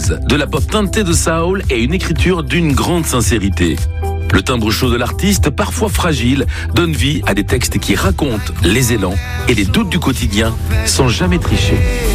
blues, de la pop teintée de soul et une écriture d'une grande sincérité. Le timbre chaud de l'artiste, parfois fragile, donne vie à des textes qui racontent les élans et les doutes du quotidien sans jamais tricher.